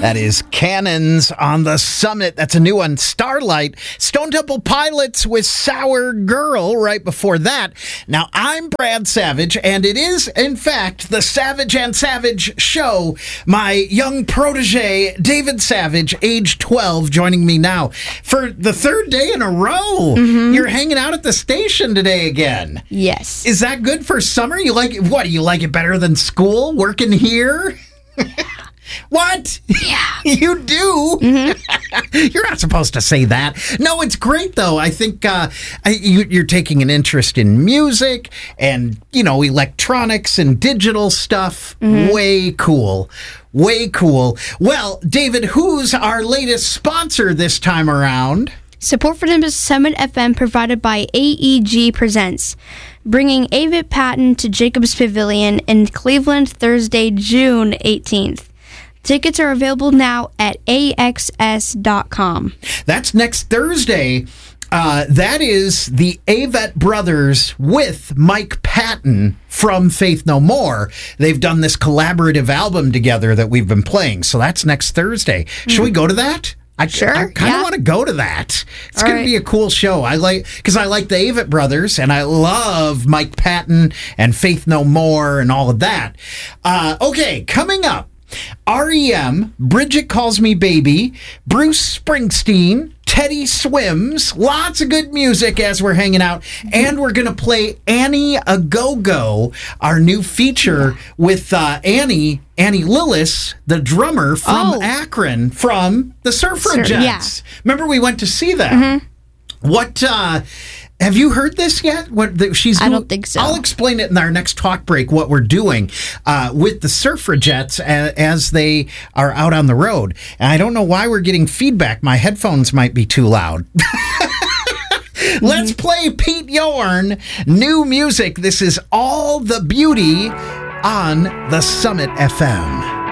That is Cannons on the Summit. That's a new one. Starlight. Stone Temple Pilots with Sour Girl right before that. Now, I'm Brad Savage, and it is, in fact, the Savage and Savage Show. My young protege, David Savage, age 12, joining me now. For the third day in a row, you're hanging out at the station today again. Yes. Is that good for summer? You like it? What, do you like it better than school, working here? What? Yeah. You do? You're not supposed to say that. No, it's great, though. I think you're taking an interest in music and, electronics and digital stuff. Way cool. Way cool. Well, David, who's our latest sponsor this time around? Support for the Summit FM provided by AEG Presents, bringing Avett Patton to Jacobs Pavilion in Cleveland Thursday, June 18th. Tickets are available now at AXS.com. That's next Thursday. That is the Avett Brothers with Mike Patton from Faith No More. They've done this collaborative album together that we've been playing. So that's next Thursday. Should we go to that? I kind of want to go to that. It's going to be a cool show. Because I like the Avett Brothers, and I love Mike Patton and Faith No More and all of that. Okay, coming up. REM, Bridget Calls Me Baby, Bruce Springsteen, Teddy Swims, lots of good music as we're hanging out. And we're going to play Annie A Go-Go, our new feature with Annie Lillis, the drummer from Akron, from the Suffragettes. Remember we went to see that? What... have you heard this yet? What she's doing? I don't think so. I'll explain it in our next talk break, what we're doing with the Suffragettes as they are out on the road. And I don't know why we're getting feedback. My headphones might be too loud. Let's play Pete Yorn, new music. This is All the Beauty on the Summit FM.